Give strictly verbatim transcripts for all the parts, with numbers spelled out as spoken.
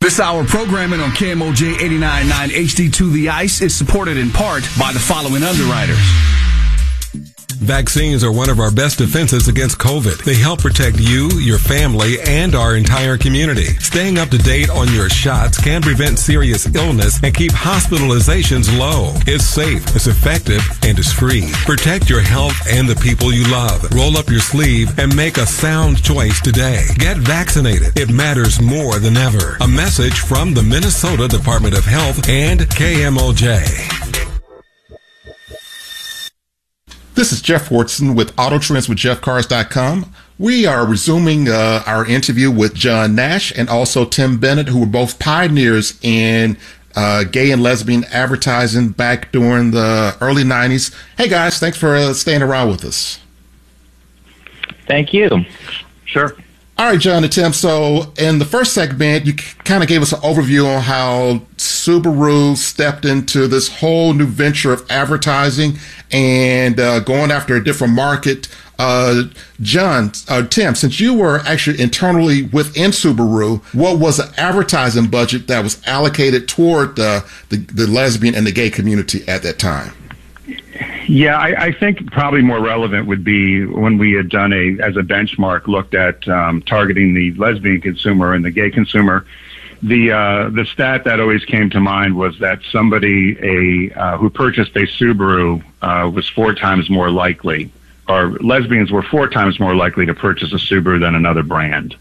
This hour programming on K M O J eighty-nine point nine H D two The Ice is supported in part by the following underwriters. Vaccines are one of our best defenses against COVID. They help protect you, your family, and our entire community. Staying up to date on your shots can prevent serious illness and keep hospitalizations low. It's safe, it's effective, and it's free. Protect your health and the people you love. Roll up your sleeve and make a sound choice today. Get vaccinated. It matters more than ever. A message from the Minnesota Department of Health and K M O J. This is Jeff Wharton with Auto Trends with Jeff Cars dot com. We are resuming uh, our interview with John Nash and also Tim Bennett, who were both pioneers in uh, gay and lesbian advertising back during the early nineties. Hey, guys, thanks for uh, staying around with us. Thank you. Sure. All right, John and Tim. So in the first segment, you kind of gave us an overview on how Subaru stepped into this whole new venture of advertising and uh, going after a different market. Uh, John, uh, Tim, since you were actually internally within Subaru, what was the advertising budget that was allocated toward the, the, the lesbian and the gay community at that time? Yeah, I, I think probably more relevant would be when we had done a, as a benchmark, looked at um, targeting the lesbian consumer and the gay consumer. The uh, the stat that always came to mind was that somebody a uh, who purchased a Subaru uh, was four times more likely, or lesbians were four times more likely to purchase a Subaru than another brand.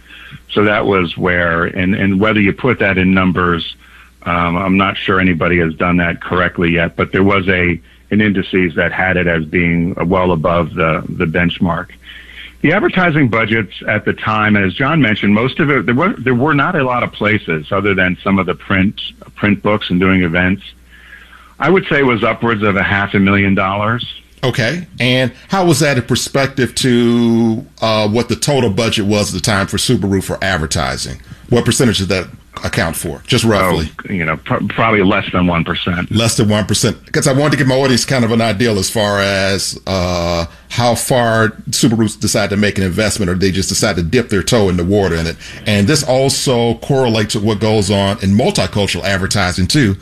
So that was where, and, and whether you put that in numbers, um, I'm not sure anybody has done that correctly yet, but there was a in indices that had it as being well above the, the benchmark. The advertising budgets at the time, as John mentioned, most of it, there were, there were not a lot of places other than some of the print, print books and doing events. I would say it was upwards of a half a million dollars. Okay. And how was that in perspective to uh, what the total budget was at the time for Subaru for advertising? What percentage did that account for, just roughly? Oh, you know, pr- probably less than one percent. Less than one percent. Because I wanted to give my audience kind of an idea as far as uh, how far Subaru decided to make an investment, or they just decide to dip their toe in the water in it. And this also correlates with what goes on in multicultural advertising, too,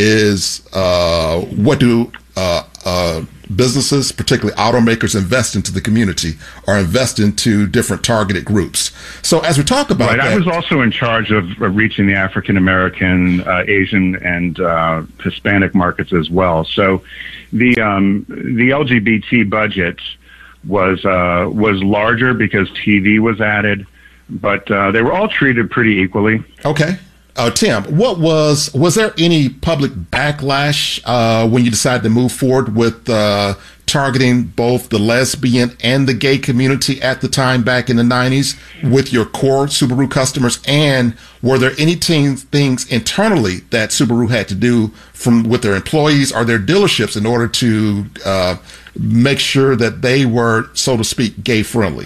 is uh, what do uh, uh, businesses, particularly automakers, invest into the community or invest into different targeted groups. So as we talk about right, that, I was also in charge of, of reaching the African American, uh, Asian, and uh, Hispanic markets as well. So the um, the L G B T budget was uh, was larger because T V was added, but uh, they were all treated pretty equally. Okay. Uh, Tim, what was, was there any public backlash uh, when you decided to move forward with uh, targeting both the lesbian and the gay community at the time back in the nineties with your core Subaru customers? And were there any t- things internally that Subaru had to do from with their employees or their dealerships in order to uh, make sure that they were, so to speak, gay friendly?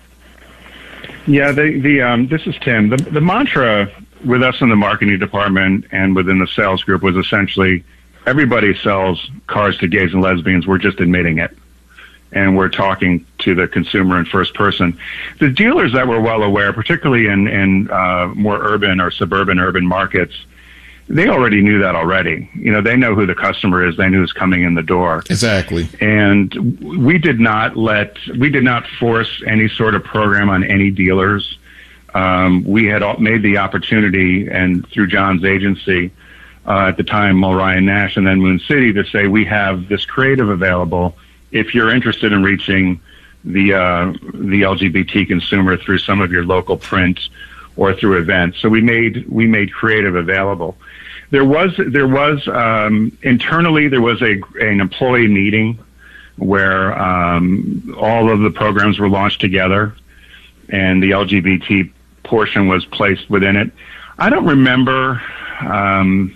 Yeah, the, the um, this is Tim. The, the mantra with us in the marketing department and within the sales group was essentially everybody sells cars to gays and lesbians. We're just admitting it. And we're talking to the consumer in first person. The dealers that were well aware, particularly in, in uh, more urban or suburban urban markets, they already knew that already. You know, they know who the customer is. They knew who's coming in the door. Exactly. And we did not let, we did not force any sort of program on any dealers. Um, we had made the opportunity, and through John's agency, uh, at the time, Mulryan Nash and then Moon City, to say we have this creative available if you're interested in reaching the uh, the L G B T consumer through some of your local print or through events. So we made we made creative available. There was there was um, internally there was a an employee meeting where um, all of the programs were launched together, and the L G B T portion was placed within it. I don't remember. Um,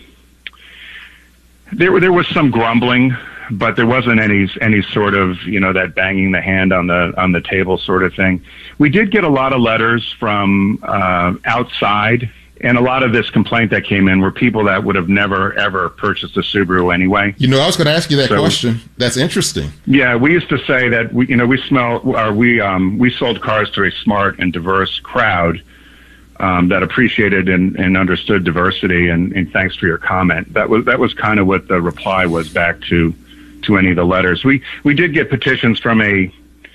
there, there was some grumbling, but there wasn't any any sort of, you know, that banging the hand on the on the table sort of thing. We did get a lot of letters from uh, outside, and a lot of this complaint that came in were people that would have never ever purchased a Subaru anyway. You know, I was going to ask you that so, question. That's interesting. Yeah, we used to say that we, you know, we smell, or we um, we sold cars to a smart and diverse crowd. um, that appreciated and, and understood diversity, and, and thanks for your comment. That was that was kind of what the reply was back to to any of the letters. We we did get petitions from a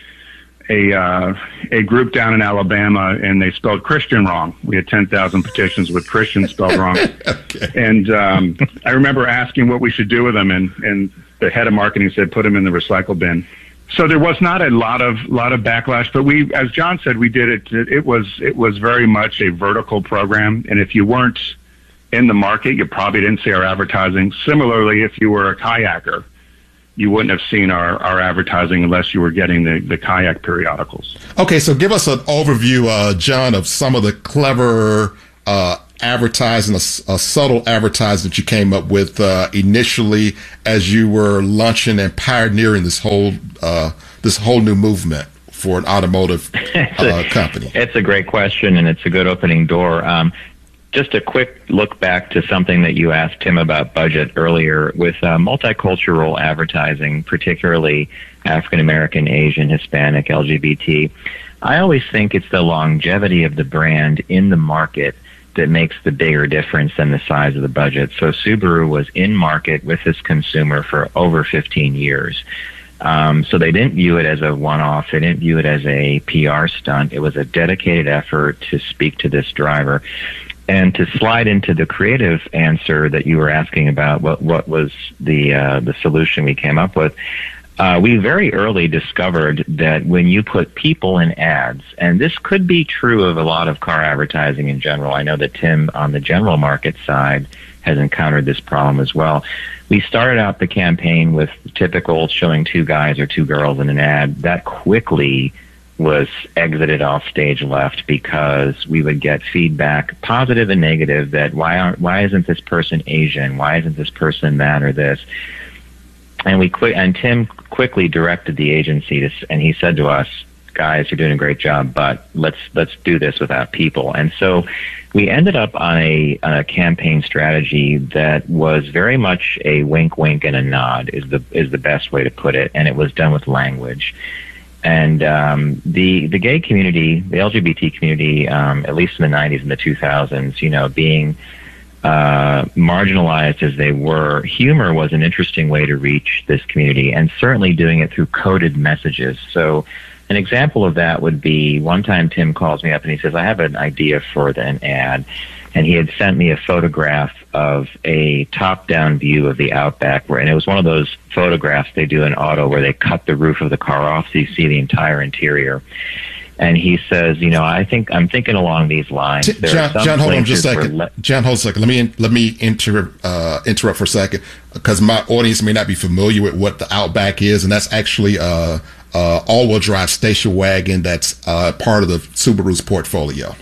a uh, a group down in Alabama, and they spelled Christian wrong. We had ten thousand petitions with Christian spelled wrong. Okay. And um, I remember asking what we should do with them, and, and the head of marketing said, put them in the recycle bin. So there was not a lot of lot of backlash, but we, as John said, we did it. It was it was very much a vertical program, and if you weren't in the market, you probably didn't see our advertising. Similarly, if you were a kayaker, you wouldn't have seen our, our advertising unless you were getting the, the kayak periodicals. Okay, so give us an overview, uh, John, of some of the clever uh, advertising, a, a subtle advertising that you came up with uh, initially as you were launching and pioneering this whole uh, this whole new movement for an automotive uh, company. It's a great question, and it's a good opening door. Um, Just a quick look back to something that you asked Tim about budget earlier with uh, multicultural advertising, particularly African American, Asian, Hispanic, L G B T. I always think it's the longevity of the brand in the market that makes the bigger difference than the size of the budget. So Subaru was in market with this consumer for over fifteen years. Um, so they didn't view it as a one-off. They didn't view it as a P R stunt. It was a dedicated effort to speak to this driver. And to slide into the creative answer that you were asking about, what what was the uh, the solution we came up with? Uh, we very early discovered that when you put people in ads, and this could be true of a lot of car advertising in general. I know that Tim on the general market side has encountered this problem as well. We started out the campaign with typical showing two guys or two girls in an ad. That quickly was exited off stage left because we would get feedback, positive and negative, that why aren't why isn't this person Asian? Why isn't this person that or this? And we quit. And Tim quickly directed the agency to, and he said to us, "Guys, you're doing a great job, but let's let's do this without people." And so we ended up on a, a campaign strategy that was very much a wink, wink, and a nod is the is the best way to put it, and it was done with language. And um, the the gay community, the L G B T community, um, at least in the nineties and the two thousands, you know, being uh, marginalized as they were, humor was an interesting way to reach this community, and certainly doing it through coded messages. So an example of that would be, one time Tim calls me up and he says, I have an idea for an ad. And he had sent me a photograph of a top-down view of the Outback, where, and it was one of those photographs they do in auto where they cut the roof of the car off so you see the entire interior. And he says, you know, I think I'm thinking along these lines. T- John, John hold on just a second. Le- John, hold on a second. Let me let me inter, uh, interrupt for a second, because my audience may not be familiar with what the Outback is, and that's actually uh, uh, all-wheel drive station wagon that's uh, part of the Subaru's portfolio.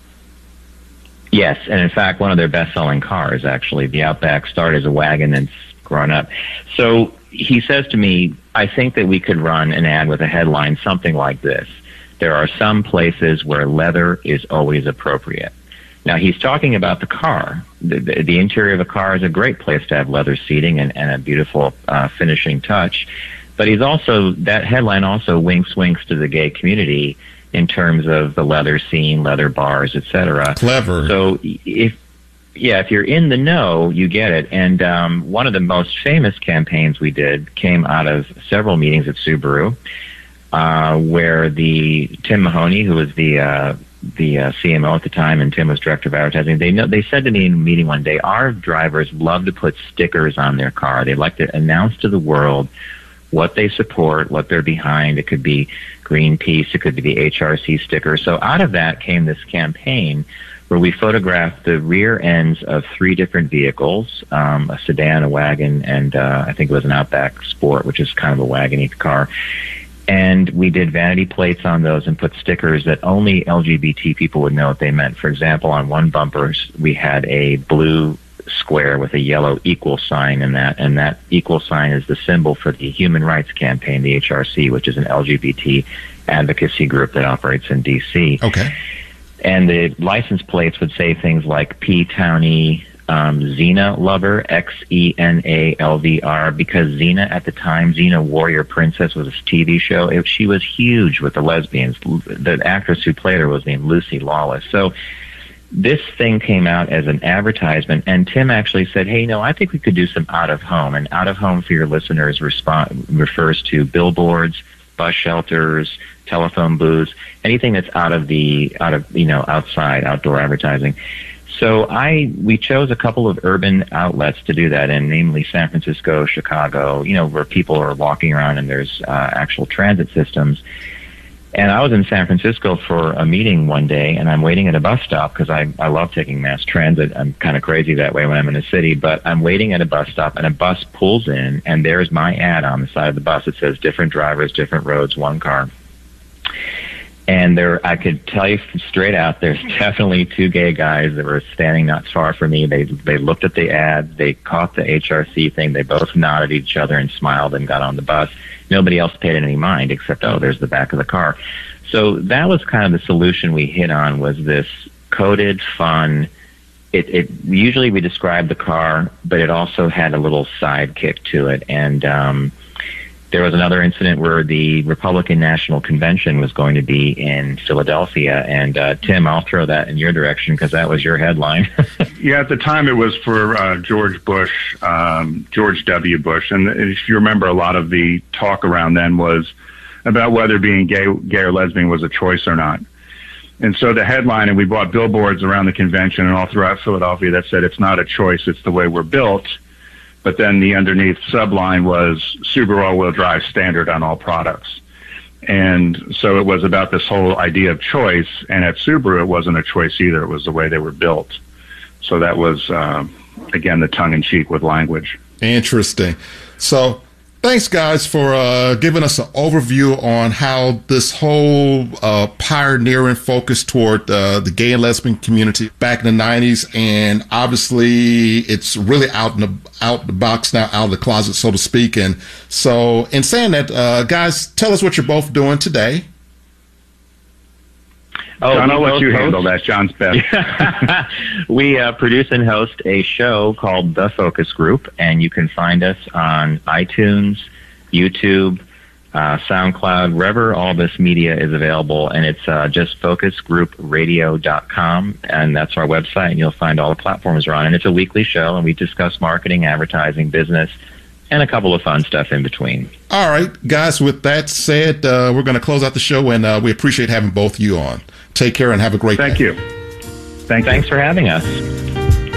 Yes, and in fact, one of their best-selling cars, actually. The Outback started as a wagon and it's grown up. So he says to me, I think that we could run an ad with a headline something like this: there are some places where leather is always appropriate. Now, he's talking about the car. The, the, the interior of a car is a great place to have leather seating and, and a beautiful uh, finishing touch. But he's also, that headline also winks, winks to the gay community in terms of the leather scene, leather bars, et cetera. Clever. So if, yeah, if you're in the know, you get it. And um, one of the most famous campaigns we did came out of several meetings at Subaru, uh, where the Tim Mahoney, who was the uh, the uh, C M O at the time, and Tim was director of advertising, they know, they said to me in a meeting one day, our drivers love to put stickers on their car. They like to announce to the world what they support, what they're behind. It could be Greenpeace, it could be the H R C sticker. So out of that came this campaign where we photographed the rear ends of three different vehicles, um, a sedan, a wagon, and uh, I think it was an Outback Sport, which is kind of a wagon-y car. And we did vanity plates on those and put stickers that only L G B T people would know what they meant. For example, on one bumper, we had a blue square with a yellow equal sign in that, and that equal sign is the symbol for the Human Rights Campaign, the H R C, which is an L G B T advocacy group that operates in D C. Okay. And the license plates would say things like P Townie, um, Xena Lover, X E N A L V R, because Xena at the time, Xena Warrior Princess, was a T V show. It, she was huge with the lesbians. The actress who played her was named Lucy Lawless. So this thing came out as an advertisement, and Tim actually said, hey, you know, I think we could do some out-of-home. And out-of-home, for your listeners, respond, refers to billboards, bus shelters, telephone booths, anything that's out of the, out of, you know, outside, outdoor advertising. So I, we chose a couple of urban outlets to do that in, namely San Francisco, Chicago, you know, where people are walking around and there's uh, actual transit systems. And I was in San Francisco for a meeting one day, and I'm waiting at a bus stop because I, I love taking mass transit. I'm kind of crazy that way when I'm in a city, but I'm waiting at a bus stop, and a bus pulls in, and there's my ad on the side of the bus. It says different drivers, different roads, one car. And there, I could tell you straight out, there's definitely two gay guys that were standing not far from me. They they looked at the ad, they caught the H R C thing, they both nodded at each other and smiled and got on the bus. Nobody else paid any mind except, oh, there's the back of the car. So that was kind of the solution we hit on, was this coded, fun. It, it usually we described the car, but it also had a little sidekick to it. And um, there was another incident where the Republican National Convention was going to be in Philadelphia. And uh, Tim, I'll throw that in your direction because that was your headline. Yeah, at the time it was for uh, George Bush, um, George W. Bush. And if you remember, a lot of the talk around then was about whether being gay, gay or lesbian was a choice or not. And so the headline, and we bought billboards around the convention and all throughout Philadelphia that said, it's not a choice, it's the way we're built. But then the underneath subline was Subaru all-wheel drive standard on all products. And so it was about this whole idea of choice. And at Subaru, it wasn't a choice either. It was the way they were built. So that was, uh, again, the tongue-in-cheek with language. Interesting. So thanks, guys, for uh, giving us an overview on how this whole uh, pioneering focus toward uh, the gay and lesbian community back in the nineties, and obviously it's really out in the out the box now, out of the closet, so to speak. And so, in saying that, uh, guys, tell us what you're both doing today. Oh, John, I'll let you host? handle that. John's best. We uh, produce and host a show called The Focus Group, and you can find us on iTunes, YouTube, uh, SoundCloud, wherever all this media is available, and it's uh, just focus group radio dot com, and that's our website, and you'll find all the platforms we're on. And it's a weekly show, and we discuss marketing, advertising, business, and a couple of fun stuff in between. All right, guys, with that said, uh, we're going to close out the show, and uh, we appreciate having both of you on. Take care and have a great Thank day. you. Thank Thanks you. for having us.